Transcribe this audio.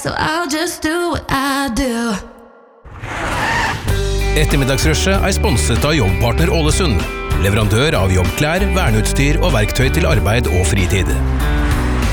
so I'll just do what I do. Ettermiddagsrushet sponset av Jobbpartner Ålesund, leverandør av jobbklær, verneutstyr og verktøy til arbeid og fritid.